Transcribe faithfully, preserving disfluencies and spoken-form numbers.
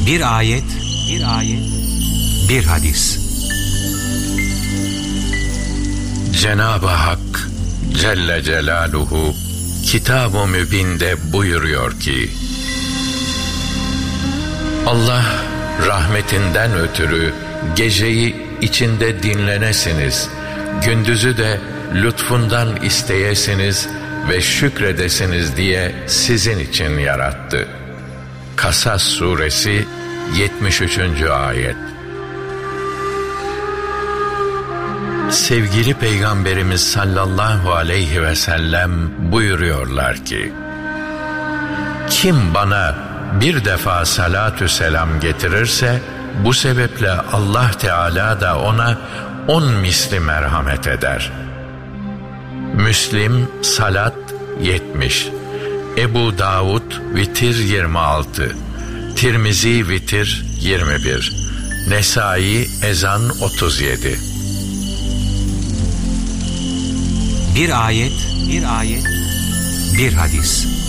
Bir ayet, bir ayet, bir hadis. Cenab-ı Hak Celle Celaluhu Kitab-ı Mübin'de buyuruyor ki: Allah rahmetinden ötürü geceyi içinde dinlenesiniz, gündüzü de lütfundan isteyesiniz ve şükredesiniz diye sizin için yarattı. Kasas suresi yetmiş üçüncü ayet. Sevgili Peygamberimiz sallallahu aleyhi ve sellem buyuruyorlar ki: kim bana bir defa salatü selam getirirse, bu sebeple Allah Teala da ona on misli merhamet eder. Müslim salat yetmiş, Ebu Davud vitir yirmi altı, Tirmizi vitir yirmi bir, Nesai ezan otuz yedi. Bir ayet, bir ayet, bir hadis.